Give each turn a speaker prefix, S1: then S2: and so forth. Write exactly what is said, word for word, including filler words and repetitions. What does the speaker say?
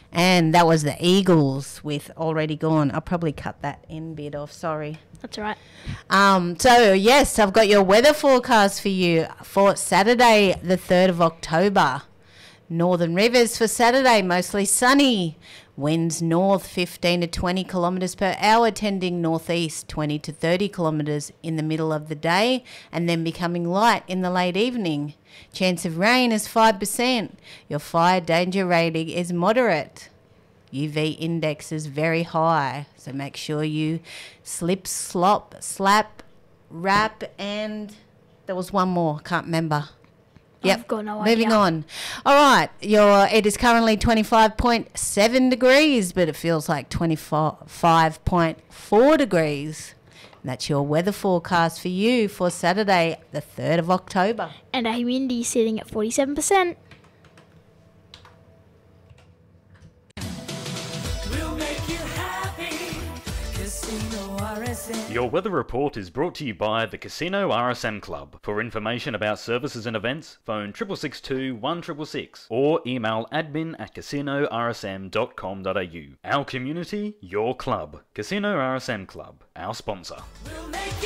S1: And that was the Eagles with Already Gone. I'll probably cut that in bit off, sorry.
S2: That's all right.
S1: Um, so, yes, I've got your weather forecast for you for Saturday, the third of October. Northern Rivers for Saturday, mostly sunny. Winds north fifteen to twenty kilometres per hour, tending northeast twenty to thirty kilometres in the middle of the day, and then becoming light in the late evening. Chance of rain is five percent. Your fire danger rating is moderate. U V index is very high, so make sure you slip, slop, slap, wrap, and there was one more, can't remember. Yep.
S2: I've got no
S1: Moving
S2: idea.
S1: on. All right. Your it is currently twenty-five point seven degrees, but it feels like twenty-five point four degrees. And that's your weather forecast for you for Saturday, the third of October.
S2: And a humidity sitting at forty-seven percent.
S3: Your weather report is brought to you by the Casino R S M Club. For information about services and events, phone six six six two, one six six six or email admin at casino r s m dot com dot a u. Our community, your club. Casino R S M Club, our sponsor. We'll make